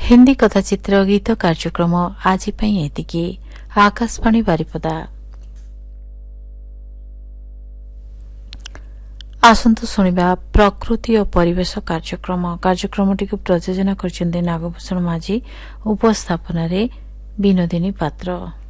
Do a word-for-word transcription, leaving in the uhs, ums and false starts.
हिंदी कथाचित्र गीत कार्यक्रम आज एतिकी। आकाशवाणी बारिपदा। आसंतु सुनिबा प्रकृति और परिवेश कार्यक्रम कार्यक्रमटी को प्रयोजन करछन्ते नागभूषण माझी। उपस्थापन रे विनोदिनी पात्र।